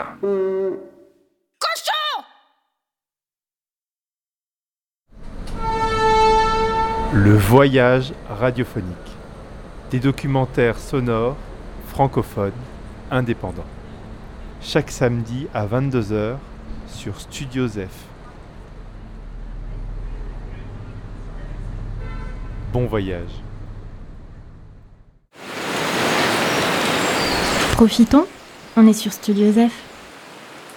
Cochon! Le voyage radiophonique. Des documentaires sonores, francophones, indépendants. Chaque samedi à 22h sur Studio Zef. Bon voyage. Profitons, on est sur Studio Zef.